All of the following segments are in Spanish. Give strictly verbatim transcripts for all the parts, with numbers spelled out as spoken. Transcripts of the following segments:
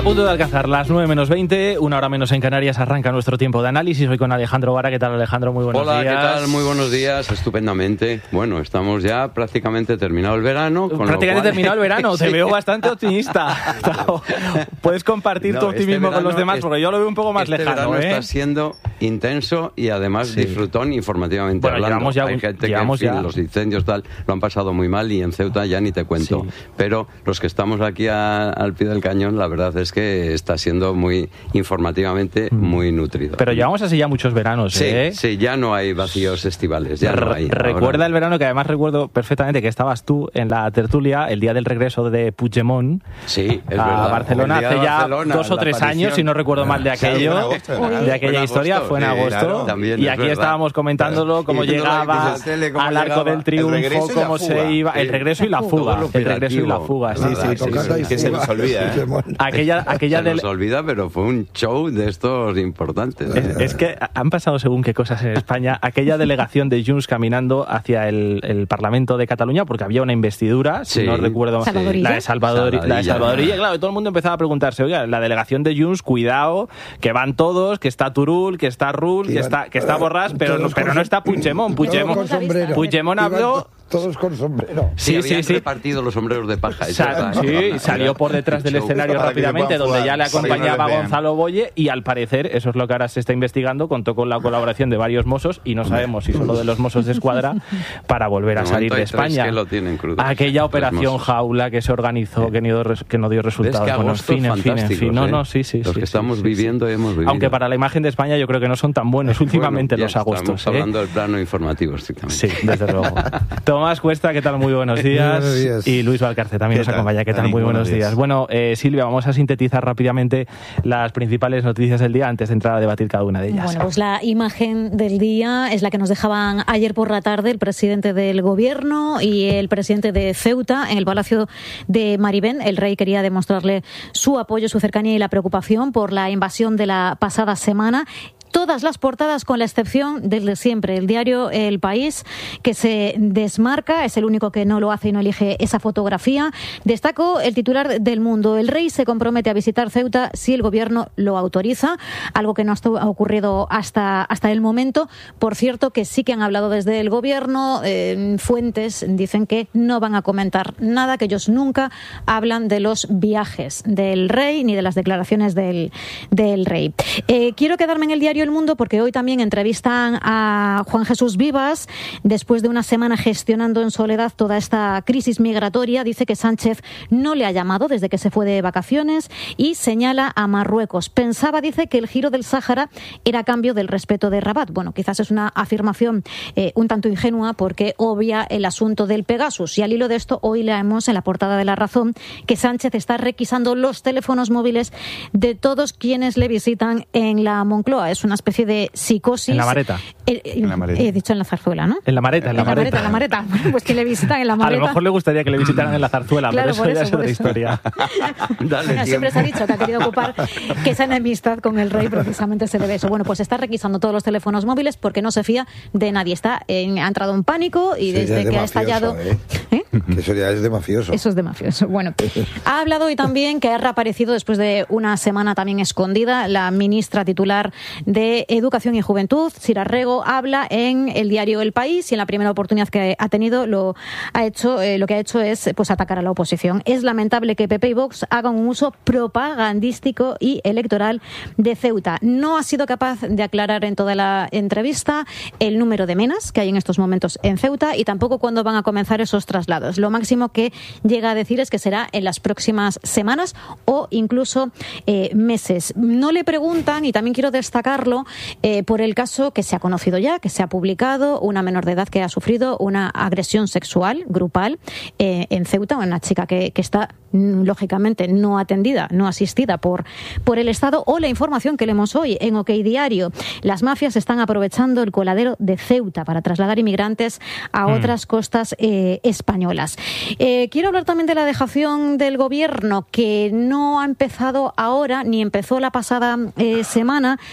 punto de alcanzar las nueve menos veinte, una hora menos en Canarias, arranca nuestro tiempo de análisis. Hoy con Alejandro Vara. ¿Qué tal, Alejandro? Muy buenos Hola, días. Hola, ¿qué tal? Muy buenos días, estupendamente. Bueno, estamos ya prácticamente terminado el verano. Con prácticamente lo cual... terminado el verano, te sí. veo bastante optimista. Puedes compartir no, tu optimismo este verano, con los demás, porque yo lo veo un poco más este lejano. Este verano ¿eh? está siendo intenso y además sí. disfrutón informativamente bueno, hablando. Llevamos ya, Hay gente llevamos que, en fin, ya. los incendios tal, lo han pasado muy mal y en Ceuta ya ni te cuento. Sí. Pero los que estamos aquí a, al pie del cañón, la verdad es que está siendo muy informativamente mm. muy nutrido. Pero llevamos así ya muchos veranos, sí, ¿eh? Sí, ya no hay vacíos estivales, ya no hay. Recuerda ahora... el verano, que además recuerdo perfectamente que estabas tú en la tertulia el día del regreso de Puigdemont sí, es a verdad. Barcelona hace ya Barcelona, dos o tres años, si no recuerdo mal de aquello, agosto, de aquella historia, fue en agosto. Sí, claro. También y aquí verdad. estábamos comentándolo, cómo llegaba tele, cómo al Arco del Triunfo, cómo se iba, el regreso y la fuga, el regreso y la fuga, sí, sí, sí, que se nos olvida, ¿eh? Aquella, aquella se nos olvida, pero fue un show de estos importantes. Es, es que han pasado según qué cosas en España. Aquella delegación de Junts caminando hacia el, el Parlamento de Cataluña, porque había una investidura, si sí, no recuerdo, ¿Salvadorilla? la de Salvadorilla, la de Salvadorilla, claro, todo el mundo empezaba a preguntarse, oiga, la delegación de Junts, cuidado, que van todos, que está Turul, que está Rull, que está, que está Borràs, pero no, pero no está Puigdemont. Puigdemont, Puigdemont habló... Todos con sombrero. Sí, sí, sí, sí. repartido los sombreros de paja. Sa sí, salió por detrás del escenario rápidamente, donde ya le acompañaba Gonzalo Boye, y al parecer, eso es lo que ahora se está investigando, contó con la colaboración de varios mozos, y no sabemos si solo de los mozos de escuadra, para volver a salir de España. Que lo tienen crudo. Aquella operación Jaula que se organizó, que no, que no dio resultados. Es que bueno, en fin, en fin, en fin. No, ¿eh? no, sí, sí. Los sí, que sí, estamos sí, viviendo sí. hemos vivido. Aunque para la imagen de España yo creo que no son tan buenos últimamente bueno, los agostos. Estamos hablando ¿eh? del plano informativo, estrictamente. Sí, desde luego. Tomás Cuesta, ¿qué tal? Muy buenos días. Muy buenos días. Y Luis Valcarce también nos acompaña. ¿Qué tal? Muy buenos días. días. Bueno, eh, Silvia, vamos a sintetizar rápidamente las principales noticias del día antes de entrar a debatir cada una de ellas. Bueno, pues la imagen del día es la que nos dejaban ayer por la tarde el presidente del Gobierno y el presidente de Ceuta en el Palacio de Maribén. El rey quería demostrarle su apoyo, su cercanía y la preocupación por la invasión de la pasada semana. Todas las portadas, con la excepción del de siempre, el diario El País, que se desmarca, es el único que no lo hace y no elige esa fotografía. Destaco el titular del Mundo: el rey se compromete a visitar Ceuta si el gobierno lo autoriza, algo que no ha ocurrido hasta, hasta el momento. Por cierto, que sí que han hablado desde el gobierno, eh, fuentes dicen que no van a comentar nada, que ellos nunca hablan de los viajes del rey ni de las declaraciones del, del rey. Eh, quiero quedarme en el diario El Mundo porque hoy también entrevistan a Juan Jesús Vivas después de una semana gestionando en soledad toda esta crisis migratoria. Dice que Sánchez no le ha llamado desde que se fue de vacaciones y señala a Marruecos. Pensaba, dice, que el giro del Sáhara era a cambio del respeto de Rabat. Bueno, quizás es una afirmación eh, un tanto ingenua porque obvia el asunto del Pegasus. Y al hilo de esto, hoy leemos en la portada de La Razón que Sánchez está requisando los teléfonos móviles de todos quienes le visitan en la Moncloa. Es una especie de psicosis. En la Mareta. Eh, eh, en la Mareta. He dicho en la Zarzuela, ¿no? En la Mareta, en la, en la Mareta. En la Mareta, en la Mareta. Pues que le visitan en la Mareta. A lo mejor le gustaría que le visitaran en la Zarzuela, claro, pero eso, eso ya es otra historia. Dale bueno, siempre se ha dicho que ha querido ocupar que esa enemistad con el rey precisamente se debe eso. Bueno, pues está requisando todos los teléfonos móviles porque no se fía de nadie. Está en, ha entrado en pánico y sí, desde que mafioso, ha estallado... ¿eh? ¿Eh? Que eso ya es de mafioso. Eso es de mafioso. Bueno, ha hablado hoy también que ha reaparecido después de una semana también escondida la ministra titular de Educación y Juventud, Sira Rego, habla en el diario El País y en la primera oportunidad que ha tenido lo ha hecho eh, lo que ha hecho es pues atacar a la oposición. Es lamentable que P P y Vox hagan un uso propagandístico y electoral de Ceuta. No ha sido capaz de aclarar en toda la entrevista el número de menas que hay en estos momentos en Ceuta y tampoco cuándo van a comenzar esos traslados. Lo máximo que llega a decir es que será en las próximas semanas o incluso eh, meses. No le preguntan, y también quiero destacarlo, eh, por el caso que se ha conocido ya, que se ha publicado, una menor de edad que ha sufrido una agresión sexual grupal eh, en Ceuta, una chica que, que está lógicamente no atendida, no asistida por, por el Estado, o la información que leemos hoy en OK Diario. Las mafias están aprovechando el coladero de Ceuta para trasladar inmigrantes a otras mm. costas eh, españolas. Eh, quiero hablar también de la dejación del Gobierno, que no ha empezado ahora, ni empezó la pasada eh, semana, porque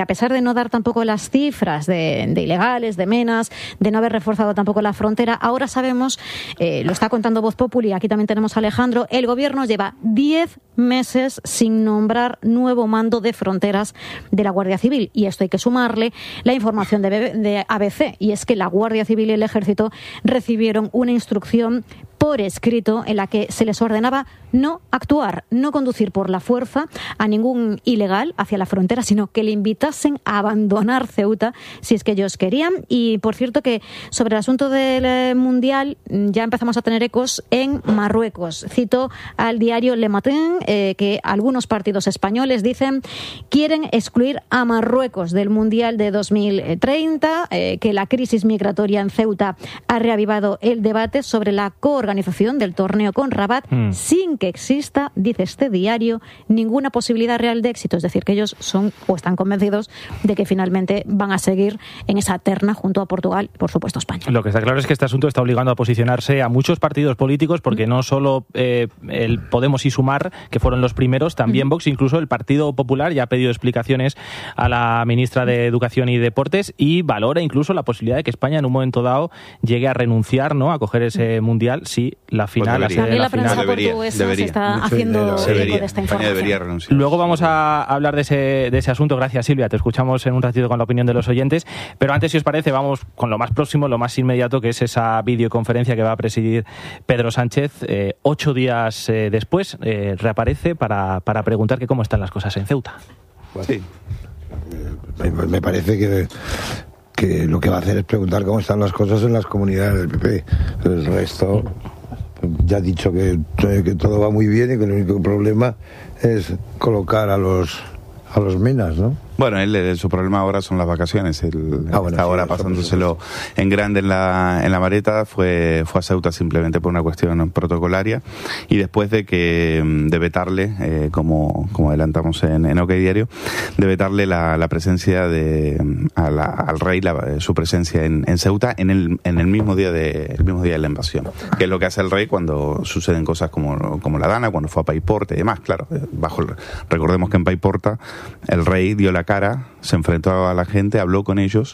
pesar de no dar tampoco las cifras de, de ilegales, de menas, de no haber reforzado tampoco la frontera, ahora sabemos, eh, lo está contando Voz Populi, aquí también tenemos a Alejandro, el gobierno lleva diez meses sin nombrar nuevo mando de fronteras de la Guardia Civil. Y esto hay que sumarle la información de, de A B C, y es que la Guardia Civil y el Ejército recibieron una instrucción por escrito en la que se les ordenaba no actuar, no conducir por la fuerza a ningún ilegal hacia la frontera, sino que le invitasen a abandonar Ceuta si es que ellos querían. Y por cierto que sobre el asunto del Mundial ya empezamos a tener ecos en Marruecos. Cito al diario Le Matin eh, que algunos partidos españoles dicen quieren excluir a Marruecos del Mundial de dos mil treinta, eh, que la crisis migratoria en Ceuta ha reavivado el debate sobre la coorganización del torneo con Rabat mm. sin que exista, dice este diario, ninguna posibilidad real de éxito. Es decir, que ellos son o están convencidos de que finalmente van a seguir en esa terna junto a Portugal y, por supuesto, España. Lo que está claro es que este asunto está obligando a posicionarse a muchos partidos políticos, porque mm. no solo eh, el Podemos y Sumar, que fueron los primeros, también mm. Vox, incluso el Partido Popular ya ha pedido explicaciones a la ministra de Educación y Deportes y valora incluso la posibilidad de que España en un momento dado llegue a renunciar, ¿no?, a coger ese mm. mundial si la final, pues la, de la, la prensa final portuguesa se está haciendo eco de esta información. Luego vamos a hablar de ese, de ese asunto. Gracias, Silvia. Te escuchamos en un ratito con la opinión de los oyentes. Pero antes, si os parece, vamos con lo más próximo, lo más inmediato, que es esa videoconferencia que va a presidir Pedro Sánchez. Eh, ocho días eh, después eh, reaparece para, para preguntar que cómo están las cosas en Ceuta. Sí. Me, me parece que... que lo que va a hacer es preguntar cómo están las cosas en las comunidades del P P. El resto, ya ha dicho que, que todo va muy bien y que el único problema es colocar a los a los menas, ¿no? Bueno, él, él, su problema ahora son las vacaciones. Él ah, bueno, está ahora sí, pasándoselo en grande en la en la maleta. Fue fue a Ceuta simplemente por una cuestión protocolaria y después de que de vetarle, eh, como como adelantamos en, en OK Diario, de vetarle la, la presencia de a la, al rey, la, su presencia en, en Ceuta en el en el mismo día de el mismo día de la invasión, que es lo que hace el rey cuando suceden cosas como como la Dana, cuando fue a Paiporta y demás. Claro, bajo recordemos que en Paiporta el rey dio la cara, se enfrentó a la gente, habló con ellos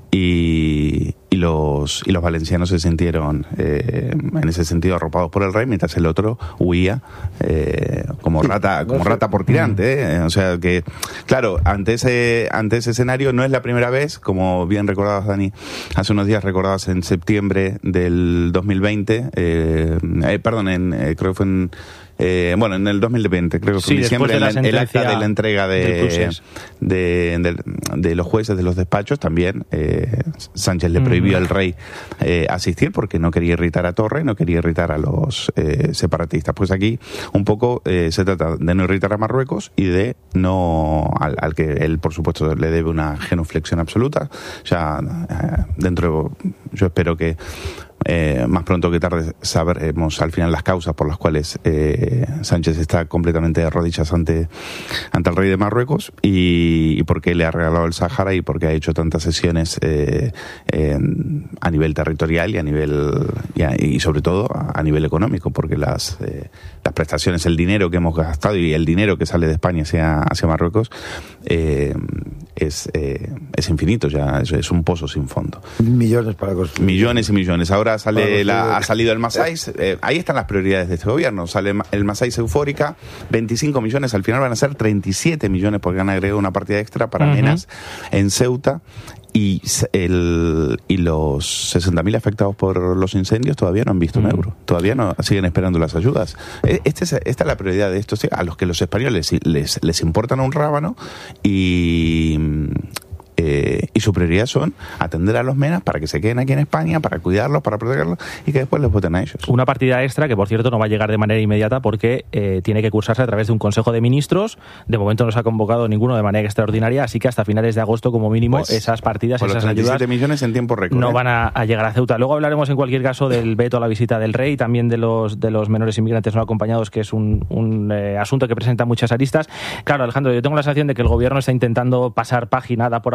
y, y los y los valencianos se sintieron eh, en ese sentido arropados por el rey, mientras el otro huía eh, como rata como rata por tirante, ¿eh? O sea que, claro, ante ese ante ese escenario no es la primera vez, como bien recordabas, Dani, hace unos días recordabas en septiembre del dos mil veinte, eh, eh, perdón, en, eh, creo que fue en Eh, bueno, en el dos mil veinte, creo que fue sí, en diciembre, de la el, el acta de la entrega de, de, de, de los jueces de los despachos, también eh, Sánchez le prohibió mm. al rey eh, asistir porque no quería irritar a Torra y no quería irritar a los eh, separatistas. Pues aquí un poco eh, se trata de no irritar a Marruecos y de no, al, al que él por supuesto le debe una genuflexión absoluta. Ya eh, dentro, yo espero que Eh, más pronto que tarde sabremos al final las causas por las cuales eh, Sánchez está completamente de rodillas ante, ante el rey de Marruecos y, y por qué le ha regalado el Sáhara y por qué ha hecho tantas sesiones eh, eh, a nivel territorial y a nivel y, a, y sobre todo a, a nivel económico, porque las, eh, las prestaciones, el dinero que hemos gastado y el dinero que sale de España hacia, hacia Marruecos eh, es, eh, es infinito, ya es, es un pozo sin fondo. Millones para construir. Millones y millones. Ahora sale la, ha salido el Masáis, eh, ahí están las prioridades de este gobierno. Sale el Masáis Eufórica, veinticinco millones, al final van a ser treinta y siete millones porque han agregado una partida extra para uh-huh. menas en Ceuta. Y, el, y los sesenta mil afectados por los incendios todavía no han visto mm. un euro. Todavía no siguen esperando las ayudas. Este es, esta es la prioridad de esto, a los que los españoles les, les importan un rábano y... Eh, y su prioridad son atender a los menas para que se queden aquí en España, para cuidarlos, para protegerlos y que después les voten a ellos. Una partida extra que, por cierto, no va a llegar de manera inmediata porque eh, tiene que cursarse a través de un Consejo de Ministros. De momento no se ha convocado ninguno de manera extraordinaria, así que hasta finales de agosto, como mínimo, pues, esas partidas, esas esas ayudas millones en tiempo récord, no ¿eh? van a, a llegar a Ceuta. Luego hablaremos, en cualquier caso, del veto a la visita del rey y también de los, de los menores inmigrantes no acompañados, que es un, un eh, asunto que presenta muchas aristas. Claro, Alejandro, yo tengo la sensación de que el gobierno está intentando pasar página, da por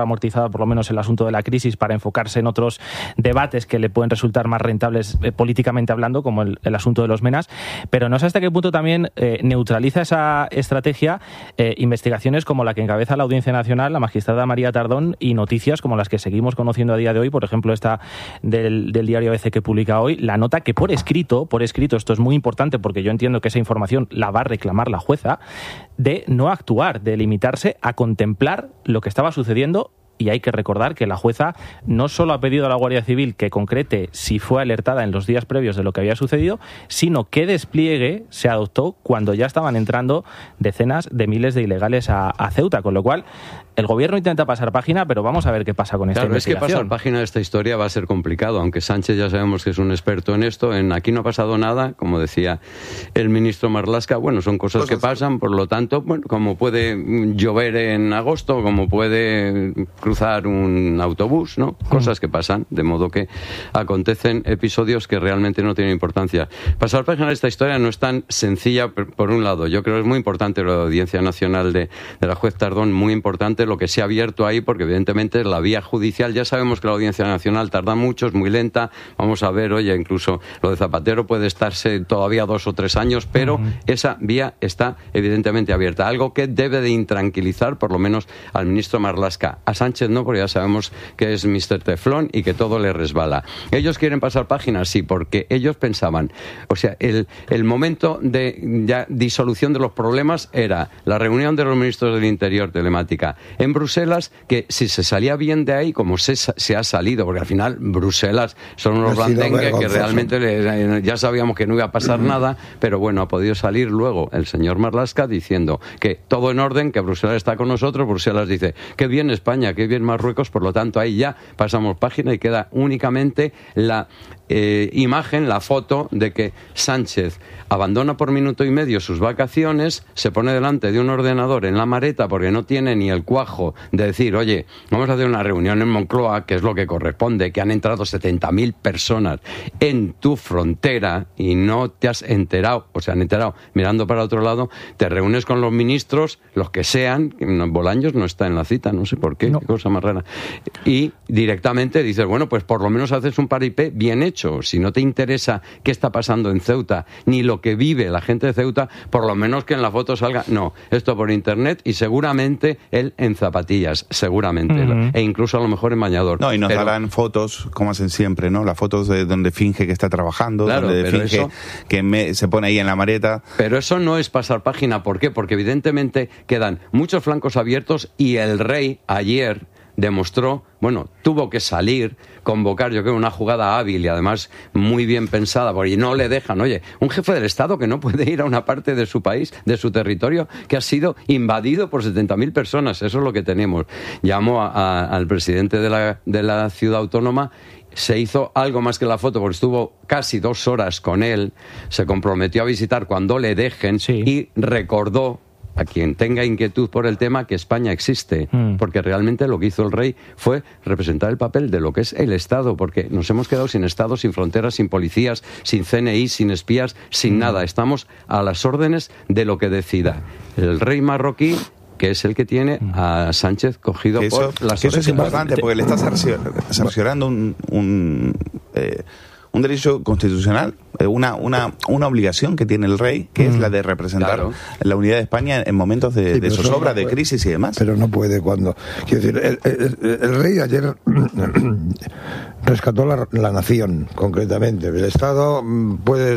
amortizada por lo menos el asunto de la crisis para enfocarse en otros debates que le pueden resultar más rentables eh, políticamente hablando, como el, el asunto de los menas, pero no sé hasta qué punto también eh, neutraliza esa estrategia eh, investigaciones como la que encabeza la Audiencia Nacional, la magistrada María Tardón, y noticias como las que seguimos conociendo a día de hoy, por ejemplo esta del, del diario A B C que publica hoy, la nota que por escrito, por escrito, esto es muy importante porque yo entiendo que esa información la va a reclamar la jueza, de no actuar, de limitarse a contemplar lo que estaba sucediendo. Y hay que recordar que la jueza no solo ha pedido a la Guardia Civil que concrete si fue alertada en los días previos de lo que había sucedido, sino que despliegue se adoptó cuando ya estaban entrando decenas de miles de ilegales a, a Ceuta, con lo cual el gobierno intenta pasar página, pero vamos a ver qué pasa con esta claro, investigación. Es que pasar página de esta historia va a ser complicado, aunque Sánchez ya sabemos que es un experto en esto. En aquí no ha pasado nada, como decía el ministro Marlaska, bueno, son cosas, cosas que pasan, por lo tanto, bueno, como puede llover en agosto, como puede cruzar un autobús, ¿no? Cosas que pasan, de modo que acontecen episodios que realmente no tienen importancia. Pasar página de esta historia no es tan sencilla, por un lado. Yo creo que es muy importante la Audiencia Nacional de, de la juez Tardón, muy importante lo que se ha abierto ahí, porque evidentemente la vía judicial, ya sabemos que la Audiencia Nacional tarda mucho, es muy lenta. Vamos a ver, oye, incluso lo de Zapatero puede estarse todavía dos o tres años, pero uh-huh. esa vía está evidentemente abierta. Algo que debe de intranquilizar, por lo menos, al ministro Marlaska. A Sánchez no, porque ya sabemos que es mister Teflón y que todo le resbala. Ellos quieren pasar páginas, sí, porque ellos pensaban, o sea, el, el momento de ya disolución de los problemas era la reunión de los ministros del Interior telemática en Bruselas, que si se salía bien de ahí, como se, se ha salido, porque al final Bruselas son unos blandengues que realmente le, ya sabíamos que no iba a pasar nada, pero bueno, ha podido salir luego el señor Marlaska diciendo que todo en orden, que Bruselas está con nosotros. Bruselas dice, qué bien España, qué bien Marruecos, por lo tanto ahí ya pasamos página y queda únicamente la eh, imagen, la foto de que Sánchez abandona por minuto y medio sus vacaciones, se pone delante de un ordenador en la Mareta porque no tiene ni el cuajo de decir, oye, vamos a hacer una reunión en Moncloa, que es lo que corresponde, que han entrado setenta mil personas en tu frontera y no te has enterado, o se han enterado mirando para otro lado, te reúnes con los ministros, los que sean, Bolaños no está en la cita, no sé por qué, no. Qué cosa más rara, y directamente dices, bueno, pues por lo menos haces un paripé bien hecho. Si no te interesa qué está pasando en Ceuta, ni lo que vive la gente de Ceuta, por lo menos que en la foto salga, no, esto por internet y seguramente él en zapatillas, seguramente, uh-huh. e incluso a lo mejor en bañador. No, y nos pero, darán fotos, como hacen siempre, ¿no? Las fotos de donde finge que está trabajando, claro, donde finge eso, que me, se pone ahí en la Mareta. Pero eso no es pasar página, ¿por qué? Porque evidentemente quedan muchos flancos abiertos y el rey ayer demostró, bueno, tuvo que salir, convocar, yo creo, una jugada hábil y además muy bien pensada, porque no le dejan, oye, un jefe del Estado que no puede ir a una parte de su país, de su territorio, que ha sido invadido por setenta mil personas, eso es lo que tenemos. Llamó a, a, al presidente de la, de la ciudad autónoma, se hizo algo más que la foto, porque estuvo casi dos horas con él, se comprometió a visitar cuando le dejen, sí. y recordó a quien tenga inquietud por el tema que España existe, mm. porque realmente lo que hizo el rey fue representar el papel de lo que es el Estado, porque nos hemos quedado sin Estado, sin fronteras, sin policías, sin C N I, sin espías, sin mm. nada. Estamos a las órdenes de lo que decida el rey marroquí, que es el que tiene a Sánchez cogido eso, por las que eso es importante, porque le está cerciorando un... un eh, un derecho constitucional, una, una, una obligación que tiene el rey, que mm. es la de representar claro. la unidad de España en momentos de, sí, de zozobra, no de crisis y demás. Pero no puede cuando... Quiero decir, el, el, el rey ayer rescató la, la nación, concretamente. El Estado puede...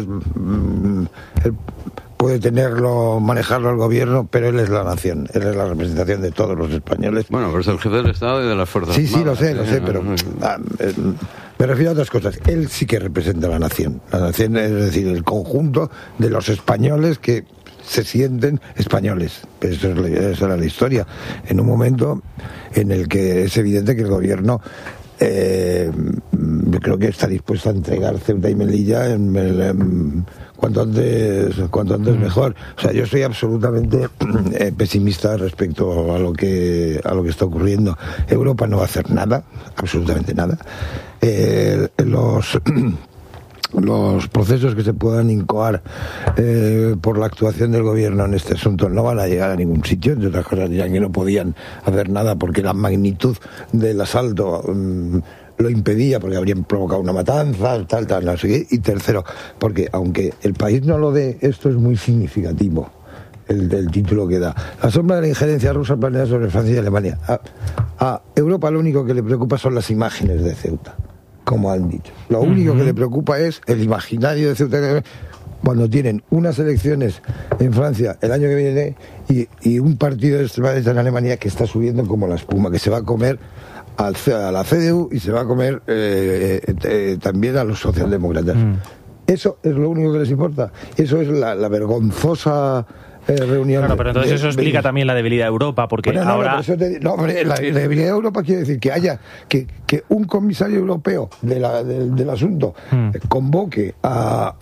El, puede tenerlo, manejarlo el gobierno, pero él es la nación, él es la representación de todos los españoles. Bueno, pero es el jefe del Estado y de las Fuerzas Sí, sí, Armadas, lo sé, lo sé, pero ah, eh, me refiero a otras cosas. Él sí que representa a la nación, la nación, es decir, el conjunto de los españoles que se sienten españoles. Eso es la, esa era la historia. En un momento en el que es evidente que el gobierno eh, yo creo que está dispuesto a entregar Ceuta y Melilla en, en, en cuanto antes cuanto antes mejor. O sea, yo soy absolutamente eh, pesimista respecto a lo que a lo que está ocurriendo. Europa no va a hacer nada, absolutamente nada. Eh, los los procesos que se puedan incoar eh, por la actuación del gobierno en este asunto no van a llegar a ningún sitio. Entre otras cosas, dirán que no podían hacer nada porque la magnitud del asalto um, lo impedía, porque habrían provocado una matanza, tal, tal, no sé qué. Y tercero, porque aunque el país no lo dé, esto es muy significativo. El del título que da. La sombra de la injerencia rusa planeada sobre Francia y Alemania. A, a Europa lo único que le preocupa son las imágenes de Ceuta, como han dicho. Lo único uh-huh. que le preocupa es el imaginario de Ceuta, cuando tienen unas elecciones en Francia el año que viene y, y un partido de extrema derecha en Alemania que está subiendo como la espuma, que se va a comer al, a la C D U y se va a comer eh, eh, eh, también a los socialdemócratas. Uh-huh. Eso es lo único que les importa. Eso es la, la vergonzosa Eh, reunión. Claro, pero entonces de, eso explica de, también la debilidad de Europa, porque bueno, no, ahora... No, te, no, hombre, la, la debilidad de Europa quiere decir que haya, que, que un comisario europeo de la, de, del asunto hmm. eh, convoque a,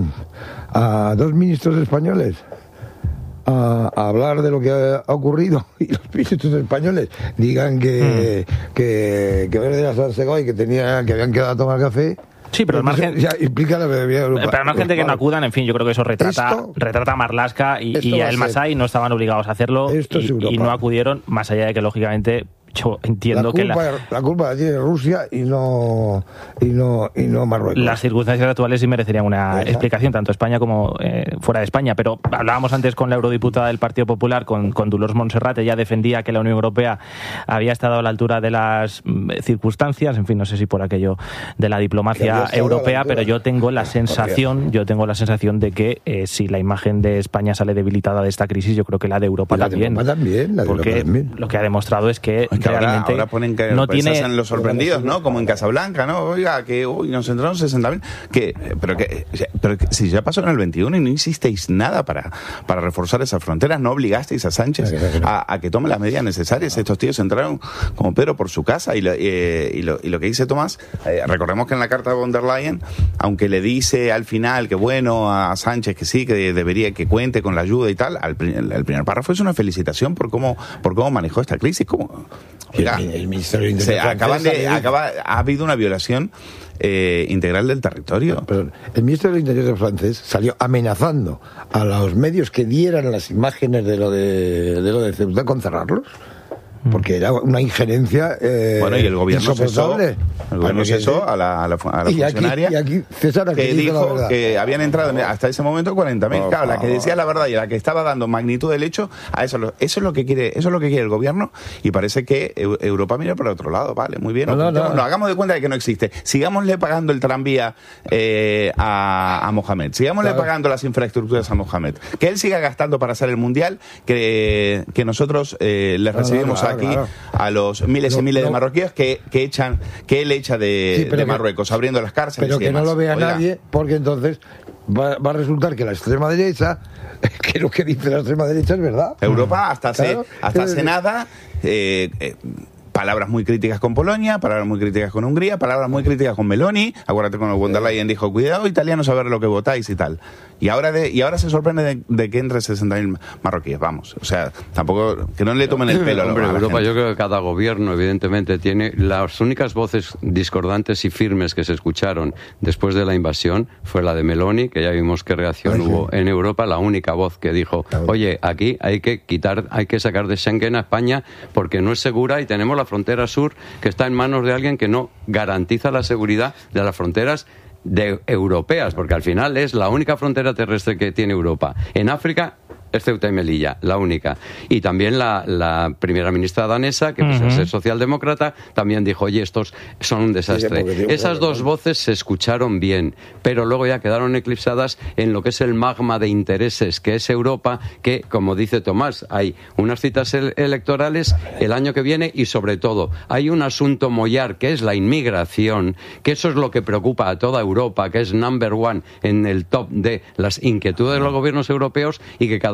a dos ministros españoles a, a hablar de lo que ha, ha ocurrido y los ministros españoles digan que, hmm. que, que Verde era San Segoy, que, tenía, que habían quedado a tomar café. Sí, pero el margen... Ya implica la debilidad de Europa. Pero al margen de que no acudan, en fin, yo creo que eso retrata, esto, retrata a Marlaska y, y a El Masai no estaban obligados a hacerlo y, y no acudieron, más allá de que, lógicamente, yo entiendo la culpa, que... La, la culpa la tiene Rusia y no, y no, y no Marruecos. Las circunstancias actuales sí merecerían una Exacto. explicación, tanto España como eh, fuera de España. Pero hablábamos antes con la eurodiputada del Partido Popular, con, con Dolors Montserrat. Ella defendía que la Unión Europea había estado a la altura de las mm, circunstancias, en fin, no sé si por aquello de la diplomacia europea, pero yo tengo la sensación, yo tengo la sensación de que eh, si la imagen de España sale debilitada de esta crisis, yo creo que la de Europa la también. De Europa también la de porque Europa también. Lo que ha demostrado es que Que ahora, ahora ponen que no tiene en los sorprendidos, ¿no? Como en Casablanca, ¿no? Oiga, que uy, nos entraron sesenta mil. Que, pero que, pero que si ya pasó en el veintiuno y no hicisteis nada para, para reforzar esas fronteras, no obligasteis a Sánchez a, a que tome las medidas necesarias. Estos tíos entraron como Pedro por su casa y lo, eh, y lo, y lo que dice Tomás, eh, recordemos que en la carta de von der Leyen, aunque le dice al final que bueno a Sánchez que sí, que debería, que cuente con la ayuda y tal, al, el, el primer párrafo es una felicitación por cómo, por cómo manejó esta crisis. ¿Cómo? Oiga, el, el Ministerio de Interior se acaban de, acaba, ha habido una violación eh, integral del territorio. Pero el ministro del Interior francés salió amenazando a los medios que dieran las imágenes de lo de, de lo de Ceuta con cerrarlos. Porque era una injerencia eh, bueno, y el gobierno cesó, el gobierno cesó a la, a la, a la y funcionaria aquí, y aquí César, que dijo que habían entrado hasta ese momento cuarenta mil. Oh, claro, la que decía la verdad y la que estaba dando magnitud del hecho, a eso, eso es lo que quiere, eso es lo que quiere el gobierno, y parece que Europa mira por otro lado. Vale, muy bien. No, no, no, no, hagamos de cuenta de que no existe. Sigámosle pagando el tranvía eh, a, a Mohamed. Sigámosle claro. pagando las infraestructuras a Mohamed. Que él siga gastando para hacer el mundial, que, que nosotros eh, le recibimos no, no, no, aquí claro. a los miles no, y miles no. de marroquíes que, que echan, que él echa de, sí, de Marruecos, que, abriendo las cárceles. Pero y que demás. no lo vea Oiga. nadie, porque entonces va, va a resultar que la extrema derecha, que lo que dice la extrema derecha es verdad. Europa hasta claro. hace, hasta hace nada. Eh, eh, palabras muy críticas con Polonia, palabras muy críticas con Hungría, palabras muy críticas con Meloni. Acuérdate cuando von der Leyen dijo, cuidado italianos a ver lo que votáis y tal. Y ahora de, y ahora se sorprende de, de que entre sesenta mil marroquíes, vamos. O sea, tampoco, que no le tomen el pelo. Hombre, a la Europa, gente. Yo creo que cada gobierno, evidentemente, tiene las únicas voces discordantes y firmes que se escucharon después de la invasión fue la de Meloni, que ya vimos qué reacción Ay, hubo sí. en Europa, la única voz que dijo, oye, aquí hay que quitar, hay que sacar de Schengen a España porque no es segura y tenemos la frontera sur que está en manos de alguien que no garantiza la seguridad de las fronteras de europeas, porque al final es la única frontera terrestre que tiene Europa. En África es Ceuta y Melilla, la única. Y también la, la primera ministra danesa, que pese uh-huh. a ser socialdemócrata, también dijo, oye, estos son un desastre. Sí, Esas dos voces se escucharon bien, pero luego ya quedaron eclipsadas en lo que es el magma de intereses, que es Europa, que, como dice Tomás, hay unas citas ele- electorales el año que viene y, sobre todo, hay un asunto mollar, que es la inmigración, que eso es lo que preocupa a toda Europa, que es number one en el top de las inquietudes de los gobiernos europeos y que cada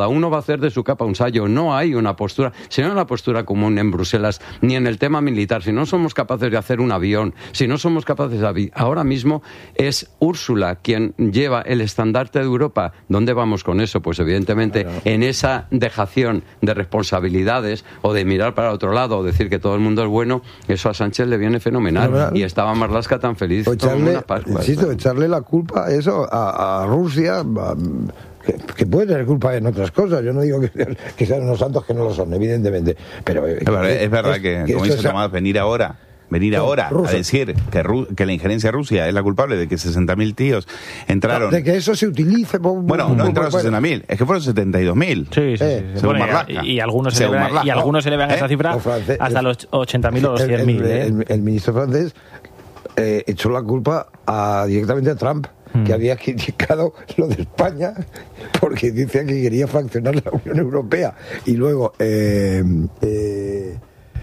uno va a hacer de su capa un sayo. No hay una postura, si no hay una postura común en Bruselas, ni en el tema militar, si no somos capaces de hacer un avión, si no somos capaces de... Ahora mismo es Úrsula quien lleva el estandarte de Europa. ¿Dónde vamos con eso? Pues evidentemente claro. en esa dejación de responsabilidades o de mirar para otro lado o decir que todo el mundo es bueno, eso a Sánchez le viene fenomenal. Pero, y estaba Marlaska tan feliz. O echarle, insisto, echarle la culpa a eso a, a Rusia... A, Que, que puede tener culpa en otras cosas. Yo no digo que sean, que sean unos santos, que no lo son, evidentemente. Pero es verdad, es verdad es, que, que, como dice Tomás, venir ahora, venir no, ahora Rusia. a decir que, Ru, que la injerencia de Rusia es la culpable de que sesenta mil tíos entraron. No, de que eso se utilice. Por, bueno, por, no entraron sesenta mil, es que fueron setenta y dos mil. Sí, sí, eh, sí. Bueno, y, y algunos se elevan, y algunos se elevan ¿Eh? esa cifra francés, hasta los ochenta mil o los cien mil. El, ¿eh? el, el ministro francés eh, echó la culpa a, directamente a Trump, que había criticado lo de España porque decía que quería fraccionar la Unión Europea. Y luego eh, eh,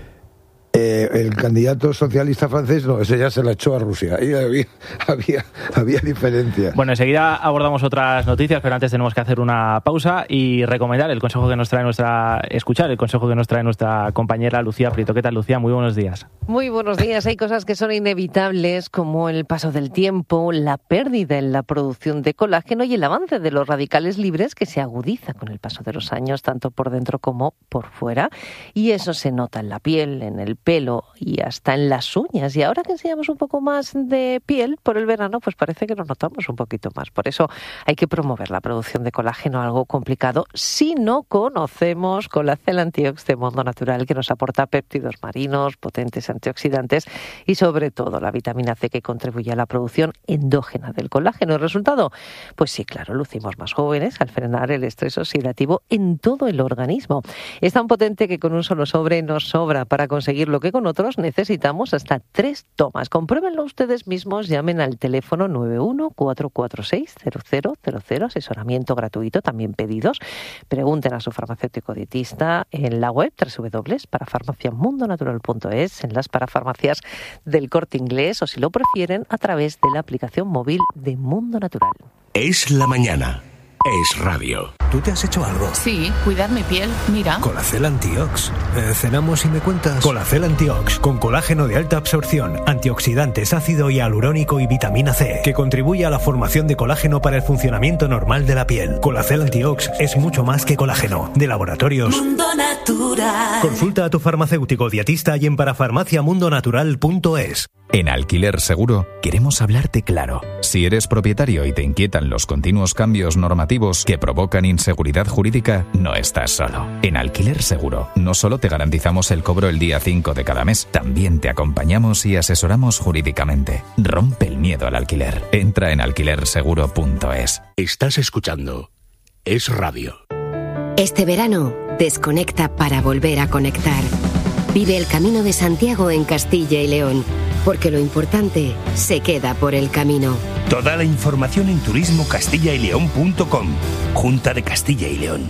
eh, el candidato socialista francés, no, ese ya se la echó a Rusia. Ahí había, había, había diferencias. Bueno, enseguida abordamos otras noticias, pero antes tenemos que hacer una pausa y recomendar el consejo que nos trae nuestra... escuchar el consejo que nos trae nuestra compañera Lucía Prieto. ¿Qué tal, Lucía? Muy buenos días. Muy buenos días. Hay cosas que son inevitables, como el paso del tiempo, la pérdida en la producción de colágeno y el avance de los radicales libres, que se agudiza con el paso de los años, tanto por dentro como por fuera. Y eso se nota en la piel, en el pelo y hasta en las uñas. Y ahora que enseñamos un poco más de piel por el verano, pues parece que nos notamos un poquito más. Por eso hay que promover la producción de colágeno, algo complicado, si no conocemos Colacel Antiox de Mundo Natural, que nos aporta péptidos marinos, potentes antioxidantes y sobre todo la vitamina C, que contribuye a la producción endógena del colágeno. ¿El resultado? Pues sí, claro, lucimos más jóvenes al frenar el estrés oxidativo en todo el organismo. Es tan potente que con un solo sobre nos sobra para conseguir lo que con otros necesitamos hasta tres tomas. Compruébenlo ustedes mismos, llamen al teléfono nueve uno cuatro cuatro seis cero cero cero cero, asesoramiento gratuito, también pedidos. Pregunten a su farmacéutico dietista en la web doble u doble u doble u punto para farmacia mundo natural punto es, en las parafarmacias del Corte Inglés o, si lo prefieren, a través de la aplicación móvil de Mundo Natural. Es la mañana. Es radio. ¿Tú te has hecho algo? Sí, cuidar mi piel, mira. Colacel Antiox. Eh, ¿Cenamos y me cuentas? Colacel Antiox, con colágeno de alta absorción, antioxidantes, ácido hialurónico y vitamina C, que contribuye a la formación de colágeno para el funcionamiento normal de la piel. Colacel Antiox es mucho más que colágeno. De Laboratorios Mundo Natural. Consulta a tu farmacéutico dietista y en parafarmacia mundo natural punto es. En Alquiler Seguro queremos hablarte claro. Si eres propietario y te inquietan los continuos cambios normativos que provocan inseguridad jurídica, no estás solo. En Alquiler Seguro no solo te garantizamos el cobro el día cinco de cada mes, también te acompañamos y asesoramos jurídicamente. Rompe el miedo al alquiler. Entra en alquiler seguro punto es. Estás escuchando Es Radio. Este verano, desconecta para volver a conectar. Vive el Camino de Santiago en Castilla y León, porque lo importante se queda por el camino. Toda la información en turismo castilla y león punto com. Junta de Castilla y León.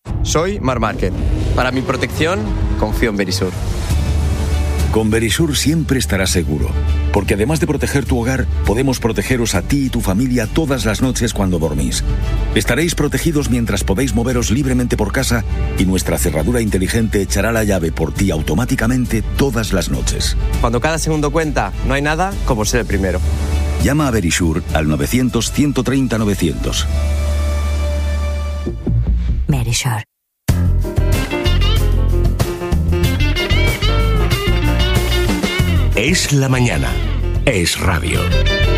Soy Mar Márquez. Para mi protección, confío en Verisur. Con Verisur siempre estarás seguro, porque además de proteger tu hogar, podemos protegeros a ti y tu familia todas las noches cuando dormís. Estaréis protegidos mientras podéis moveros libremente por casa y nuestra cerradura inteligente echará la llave por ti automáticamente todas las noches. Cuando cada segundo cuenta, no hay nada como ser el primero. Llama a Verisur al novecientos, ciento treinta, novecientos. Verisur. Es la mañana. Es radio.